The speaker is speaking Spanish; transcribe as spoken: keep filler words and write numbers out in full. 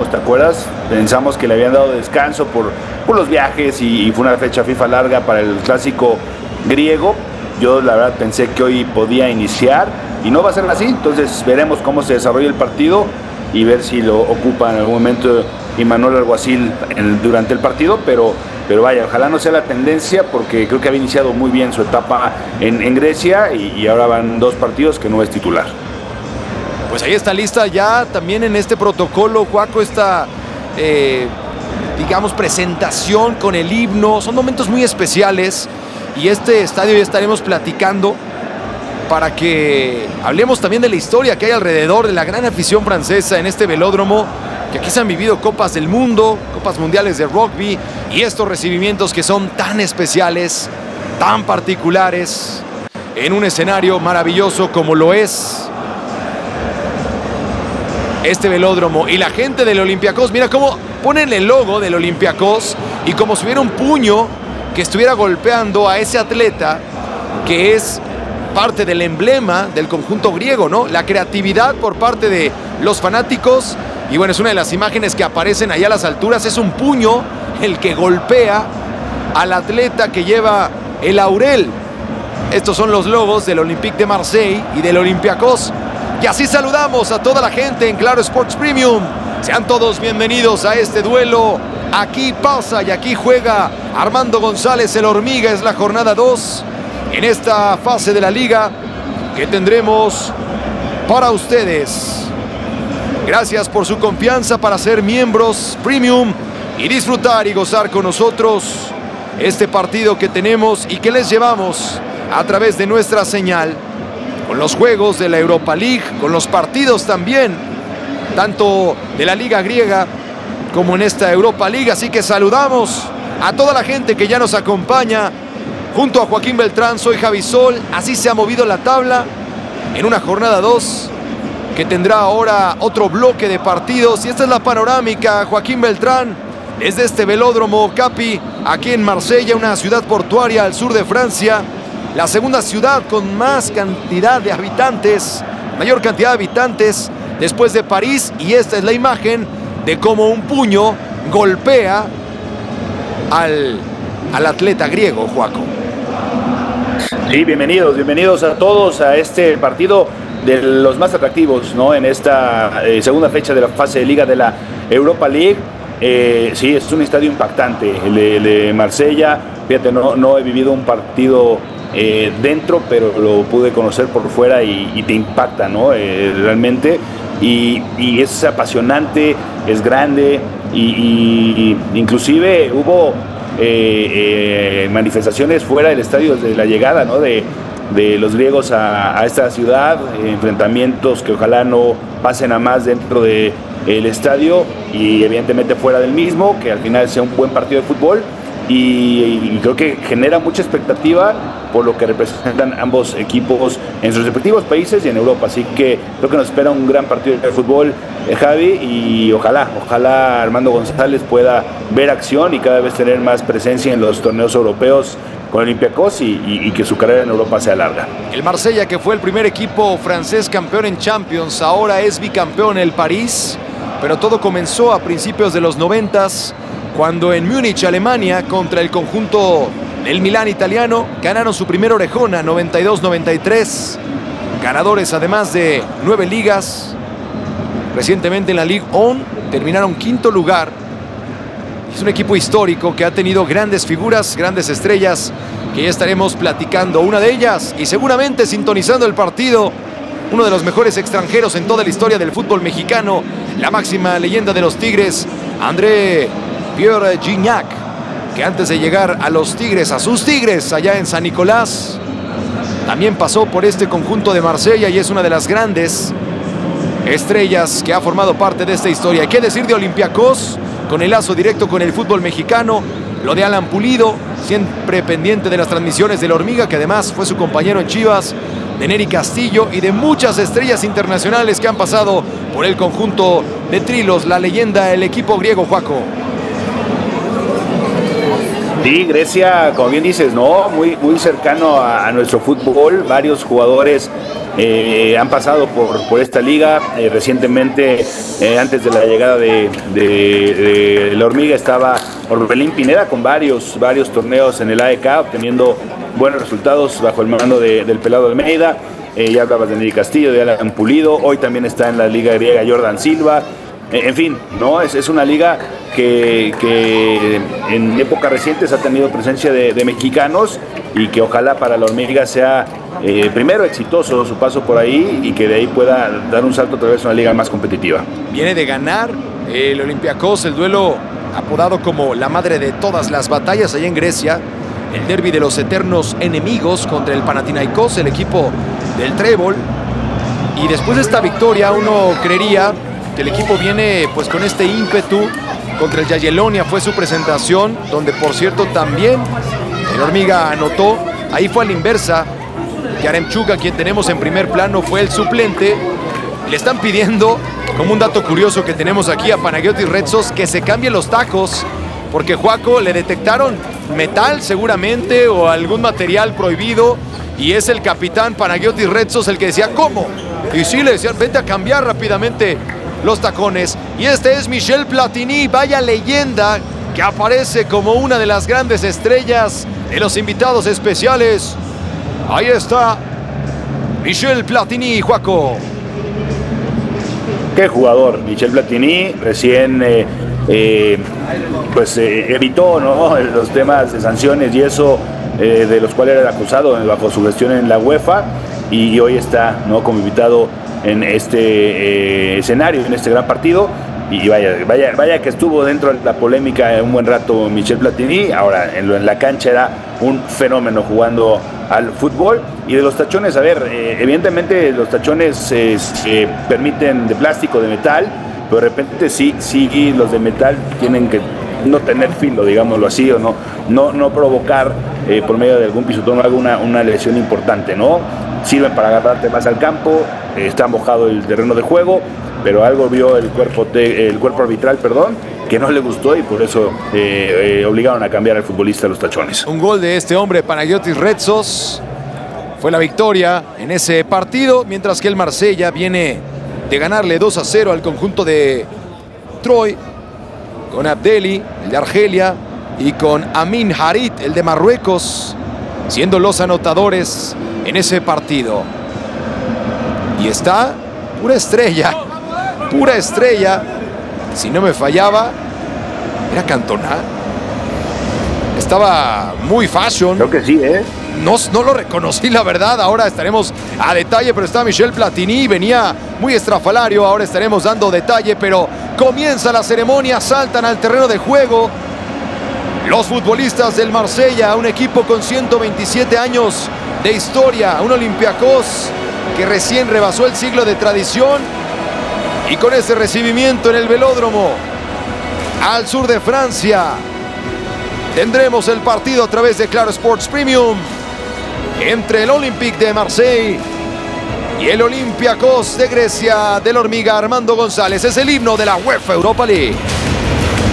¿te acuerdas? Pensamos que le habían dado descanso por, por los viajes y, y fue una fecha FIFA larga para el clásico griego. Yo la verdad pensé que hoy podía iniciar y no va a ser así, entonces veremos cómo se desarrolla el partido y ver si lo ocupa en algún momento Imanol Alguacil en, durante el partido, pero, pero vaya, ojalá no sea la tendencia porque creo que había iniciado muy bien su etapa en, en Grecia y, y ahora van dos partidos que no es titular. Pues ahí está lista ya también en este protocolo, Juaco, esta, eh, digamos, presentación con el himno. Son momentos muy especiales y este estadio ya estaremos platicando para que hablemos también de la historia que hay alrededor de la gran afición francesa en este velódromo, que aquí se han vivido copas del mundo, copas mundiales de rugby y estos recibimientos que son tan especiales, tan particulares, en un escenario maravilloso como lo es este velódromo. Y la gente del Olympiacos, mira cómo ponen el logo del Olympiacos y como si hubiera un puño que estuviera golpeando a ese atleta que es parte del emblema del conjunto griego, ¿no? La creatividad por parte de los fanáticos. Y bueno, es una de las imágenes que aparecen allá a las alturas. Es un puño el que golpea al atleta que lleva el laurel. Estos son los logos del Olympique de Marseille y del Olympiacos. Y así saludamos a toda la gente en Claro Sports Premium. Sean todos bienvenidos a este duelo. Aquí pasa y aquí juega Armando González, el Hormiga. Es la jornada dos en esta fase de la liga que tendremos para ustedes. Gracias por su confianza para ser miembros Premium y disfrutar y gozar con nosotros este partido que tenemos y que les llevamos a través de nuestra señal, con los juegos de la Europa League, con los partidos también, tanto de la Liga Griega como en esta Europa League. Así que saludamos a toda la gente que ya nos acompaña. Junto a Joaquín Beltrán, soy Javi Sol. Así se ha movido la tabla en una jornada dos que tendrá ahora otro bloque de partidos. Y esta es la panorámica, Joaquín Beltrán, desde este velódromo Capi, aquí en Marsella, una ciudad portuaria al sur de Francia. La segunda ciudad con más cantidad de habitantes, mayor cantidad de habitantes después de París. Y esta es la imagen de cómo un puño golpea al, al atleta griego, Joaco. Sí, bienvenidos, bienvenidos a todos a este partido de los más atractivos, ¿no? En esta eh, segunda fecha de la fase de liga de la Europa League. Eh, sí, es un estadio impactante, el de, el de Marsella. Fíjate, no, no he vivido un partido eh, dentro, pero lo pude conocer por fuera y, y te impacta, ¿no? Eh, realmente. Y, y es apasionante, es grande y, y inclusive hubo eh, eh, manifestaciones fuera del estadio desde la llegada, ¿no? de, de los griegos a, a esta ciudad, eh, enfrentamientos que ojalá no pasen a más dentro del estadio y evidentemente fuera del mismo, que al final sea un buen partido de fútbol. Y, y creo que genera mucha expectativa por lo que representan ambos equipos en sus respectivos países y en Europa. Así que creo que nos espera un gran partido de fútbol, eh, Javi, y ojalá, ojalá Armando González pueda ver acción y cada vez tener más presencia en los torneos europeos con Olympiacos y, y, y que su carrera en Europa sea larga. El Marsella, que fue el primer equipo francés campeón en Champions, ahora es bicampeón en el París, pero todo comenzó a principios de los noventas, cuando en Múnich, Alemania, contra el conjunto del Milán italiano, ganaron su primera orejona, noventa y dos noventa y tres. Ganadores además de nueve ligas. Recientemente en la Ligue uno terminaron quinto lugar. Es un equipo histórico que ha tenido grandes figuras, grandes estrellas, que ya estaremos platicando. Una de ellas, y seguramente sintonizando el partido, uno de los mejores extranjeros en toda la historia del fútbol mexicano, la máxima leyenda de los Tigres, André Pierre Gignac, que antes de llegar a los Tigres, a sus Tigres, allá en San Nicolás, también pasó por este conjunto de Marsella y es una de las grandes estrellas que ha formado parte de esta historia. ¿Qué decir de Olympiacos? Con el lazo directo con el fútbol mexicano, lo de Alan Pulido, siempre pendiente de las transmisiones del Hormiga, que además fue su compañero en Chivas, de Neri Castillo y de muchas estrellas internacionales que han pasado por el conjunto de Trilos, la leyenda, el equipo griego, Joaco. Sí, Grecia, como bien dices, ¿no? Muy, muy cercano a, a nuestro fútbol. Varios jugadores eh, han pasado por, por esta liga. Eh, recientemente, eh, antes de la llegada de, de, de la Hormiga, estaba Orbelín Pineda con varios, varios torneos en el A E K, obteniendo buenos resultados bajo el mando de, del Pelado Almeida. Eh, ya hablabas de Neri Castillo, de Alan Pulido. Hoy también está en la liga griega Jordan Silva. En fin, ¿no? Es, es una liga que, que en épocas recientes ha tenido presencia de, de mexicanos y que ojalá para la Hormiga sea eh, primero exitoso su paso por ahí y que de ahí pueda dar un salto otra vez a una liga más competitiva. Viene de ganar el Olympiacos, el duelo apodado como la madre de todas las batallas allá en Grecia, el derbi de los eternos enemigos contra el Panathinaikos, el equipo del Trébol. Y después de esta victoria uno creería que el equipo viene pues con este ímpetu. Contra el Jagiellonia fue su presentación, donde por cierto también el Hormiga anotó. Ahí fue a la inversa. Yaremchuk, a quien tenemos en primer plano, fue el suplente. Le están pidiendo, como un dato curioso que tenemos aquí, a Panagiotis Retsos, que se cambie los tacos, porque Juaco le detectaron metal seguramente o algún material prohibido, y es el capitán Panagiotis Retsos el que decía, ¿cómo? Y sí, le decían, vente a cambiar rápidamente los tacones. Y este es Michel Platini, vaya leyenda que aparece como una de las grandes estrellas de los invitados especiales. Ahí está Michel Platini, Juaco. Qué jugador, Michel Platini, recién eh, eh, pues eh, evitó, ¿no?, los temas de sanciones y eso eh, de los cuales era acusado bajo su gestión en la UEFA, y, y hoy está, ¿no?, como invitado en este eh, escenario, en este gran partido. Y vaya, vaya, vaya que estuvo dentro de la polémica un buen rato Michel Platini. Ahora en, lo, en la cancha era un fenómeno jugando al fútbol. Y de los tachones, a ver, eh, evidentemente los tachones eh, se permiten de plástico, de metal, pero de repente sí, sí los de metal tienen que no tener filo, digámoslo así, o no, no, no provocar eh, por medio de algún pisotón alguna una lesión importante, ¿no? Sirven para agarrarte más al campo, eh, está mojado el terreno de juego, pero algo vio el cuerpo, te, el cuerpo arbitral, perdón, que no le gustó y por eso eh, eh, obligaron a cambiar al futbolista los tachones. Un gol de este hombre, Panagiotis Retsos, fue la victoria en ese partido, mientras que el Marsella viene de ganarle dos a cero al conjunto de Troy, con Abdelli, el de Argelia, y con Amin Harit, el de Marruecos, siendo los anotadores en ese partido. Y está pura estrella, pura estrella. Si no me fallaba, era Cantona. Estaba muy fashion. Creo que sí, ¿eh? No, no lo reconocí, la verdad. Ahora estaremos a detalle, pero está Michel Platini. Venía muy estrafalario. Ahora estaremos dando detalle, pero comienza la ceremonia. Saltan al terreno de juego los futbolistas del Marsella, un equipo con ciento veintisiete años de historia, un Olympiacos que recién rebasó el siglo de tradición, y con ese recibimiento en el velódromo al sur de Francia tendremos el partido a través de Claro Sports Premium entre el Olympique de Marseille y el Olympiacos de Grecia del Hormiga Armando González. Es el himno de la UEFA Europa League.